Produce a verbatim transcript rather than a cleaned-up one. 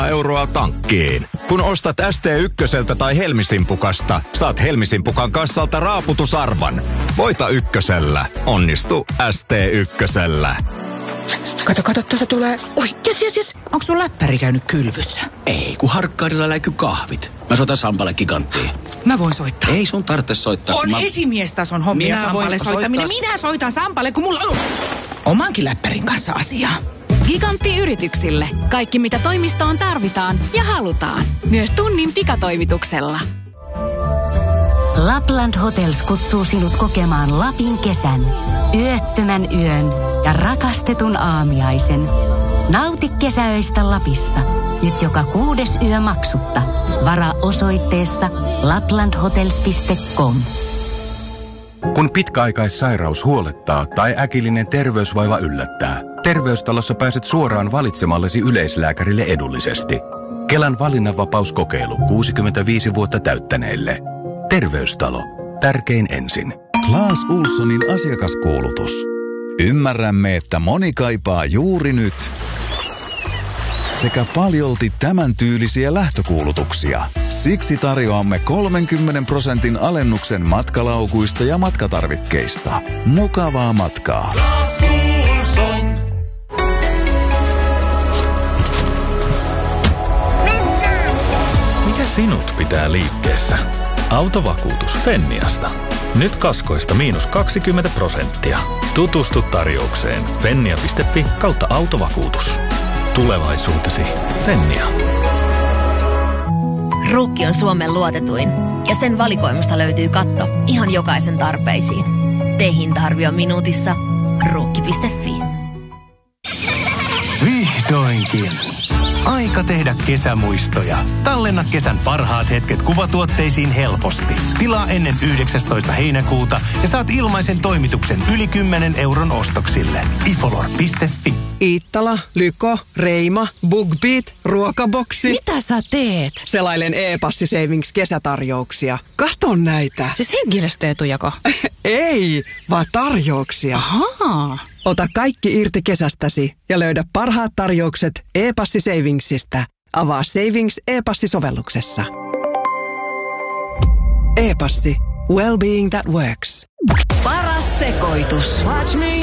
euroa tankkiin. Kun ostat S T ykköseltä tai Helmisimpukasta, saat Helmisimpukan kassalta raaputusarvan. Voita ykkösellä. Onnistu S T ykkösellä. Kato, kato, tuossa tulee... Oi, jes, jes, jes. Onko sun läppäri käynyt kylvyssä? Ei, kun Harkkaarilla läiky kahvit. Mä soitan Sampalle Giganttiin. Mä voin soittaa. Ei sun tarvitse soittaa. On mä... esimiestason hommia Minä Sampalle voin soittaminen. soittaa... Minä soitan Sampalle, kun mulla on omankin läppärin kanssa asiaa. Gigantti yrityksille. Kaikki mitä toimistoon tarvitaan ja halutaan. Myös tunnin pikatoimituksella. Lapland Hotels kutsuu sinut kokemaan Lapin kesän. Yöttömän yön ja rakastetun aamiaisen. Nauti kesäöistä Lapissa. Nyt joka kuudes yö maksutta. Varaa osoitteessa laplandhotels piste com. Kun pitkäaikaissairaus huolettaa tai äkillinen terveysvaiva yllättää, Terveystalossa pääset suoraan valitsemallesi yleislääkärille edullisesti. Kelan valinnanvapauskokeilu kuusikymmentäviisi vuotta täyttäneille. Terveystalo. Tärkein ensin. Claes Ohlsonin asiakaskuulutus. Ymmärrämme, että moni kaipaa juuri nyt sekä paljolti tämän tyylisiä lähtökuulutuksia. Siksi tarjoamme kolmenkymmenen prosentin alennuksen matkalaukuista ja matkatarvikkeista. Mukavaa matkaa. Claes Ohlson. Mikä sinut pitää liikkeessä? Autovakuutus Fenniasta. Nyt kaskoista miinus kaksikymmentä prosenttia. Tutustu tarjoukseen fennia piste fi kautta autovakuutus. Tulevaisuutesi Fennia. Ruukki on Suomen luotetuin ja sen valikoimasta löytyy katto ihan jokaisen tarpeisiin. Tee hinta-arvio minuutissa. Ruukki piste fi. Vihdoinkin. Aika tehdä kesämuistoja. Tallenna kesän parhaat hetket kuvatuotteisiin helposti. Tilaa ennen yhdeksästoista heinäkuuta ja saat ilmaisen toimituksen yli kymmenen euron ostoksille. ifolor piste fi. Iittala, Lyko, Reima, BugBeat, Ruokaboksi. Mitä sä teet? Selailen e-passi Savings kesätarjouksia. Katon näitä. Siis henkilöstöetujako? Ei, vaan tarjouksia. Ahaa. Ota kaikki irti kesästäsi ja löydä parhaat tarjoukset e-passi Savingsista. Avaa Savings e-passi-sovelluksessa. E-passi. Wellbeing that works. Paras sekoitus. Watch me.